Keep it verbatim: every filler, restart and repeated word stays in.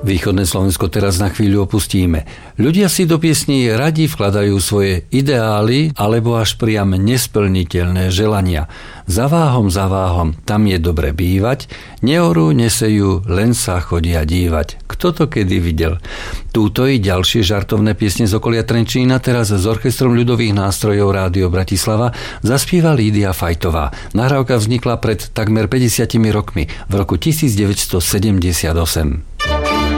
Východné Slovensko teraz na chvíľu opustíme. Ľudia si do piesní radi vkladajú svoje ideály alebo až priam nesplniteľné želania. Za váhom, za váhom, tam je dobre bývať, neorú, nesejú, len sa chodia dívať. Kto to kedy videl? Túto i ďalšie žartovné piesne z okolia Trenčína teraz s orchestrom ľudových nástrojov Rádio Bratislava zaspíva Lídia Fajtová. Nahrávka vznikla pred takmer päťdesiatimi rokmi, v roku devätnásťsedemdesiatosem.